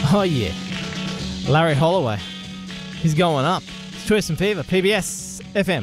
Oh, yeah. Larry Holloway. He's going up. It's Twist and Fever, PBS FM.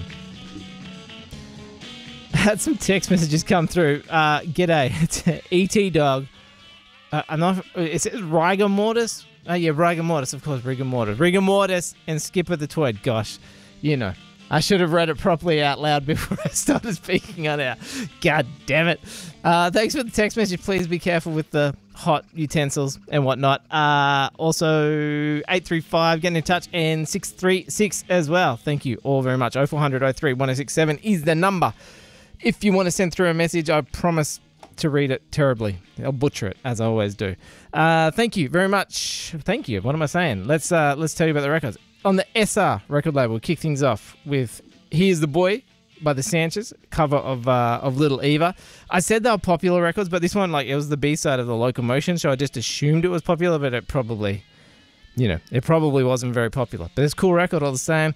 Had some text messages come through. G'day. It's E.T. Dog. I'm not... Is it rigor mortis? Oh, yeah, rigor mortis. Of course, rigor mortis. Rigor mortis and Skipper the Tweed. Gosh, you know. I should have read it properly out loud before I started speaking on air. God damn it. Thanks for the text message. Please be careful with the hot utensils and whatnot. Also, 835, get in touch, and 636 as well. Thank you all very much. 0400 03 1067 is the number. If you want to send through a message, I promise to read it terribly. I'll butcher it, as I always do. Thank you very much. Thank you. What am I saying? Let's tell you about the records. On the SR record label, kick things off with Here's the Boy by the Sanchez, cover of Little Eva. I said they were popular records, but this one, like, it was the B-side of the Locomotion, so I just assumed it was popular, but it probably, it probably wasn't very popular. But it's a cool record all the same.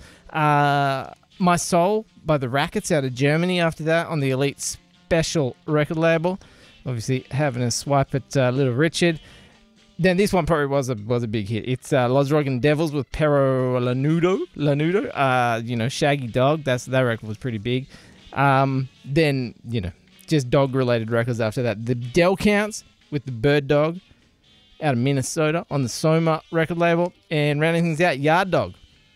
My Soul by the Rackets out of Germany after that on the Elite Special record label. Obviously having a swipe at Little Richard. Then this one probably was a big hit. It's Los Rogan Devils with Pero Lanudo. Shaggy Dog. That record was pretty big. Then, just dog-related records after that. The Del Counts with the Bird Dog out of Minnesota on the Soma record label. And rounding things out, Yard Dog.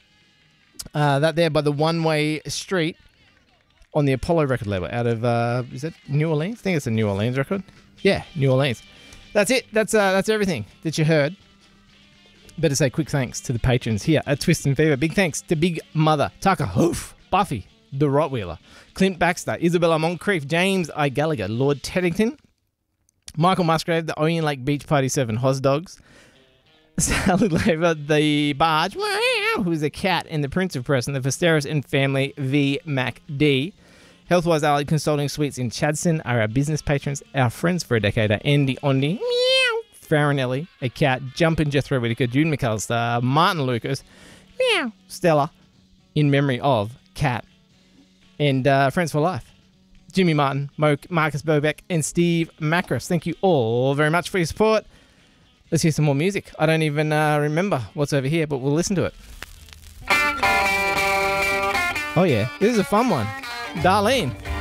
That there by the One Way Street on the Apollo record label out of, is that New Orleans? I think it's a New Orleans record. Yeah, New Orleans. That's it. That's everything that you heard. Better say quick thanks to the patrons here at Twist and Fever. Big thanks to Big Mother, Tucker Hoof, Buffy, the Rottweiler, Clint Baxter, Isabella Moncrief, James I. Gallagher, Lord Teddington, Michael Musgrave, the Oyen Lake Beach Party 7 Hos Dogs, Sally Laver, the Barge, who's a cat, and the Prince of Preston, the Vesteros and Family, V. Mac D. Healthwise Allied Consulting Suites in Chadstone are our business patrons. Our friends for a decade are Andy Ondi, meow, Farinelli, a cat, Jumpin' Jethro Whittaker, June McAllister, Martin Lucas, meow, Stella, in memory of Cat, and Friends for Life, Jimmy Martin, Marcus Bobeck, and Steve Macros. Thank you all very much for your support. Let's hear some more music. I don't even remember what's over here, but we'll listen to it. Oh yeah, this is a fun one. Darlene.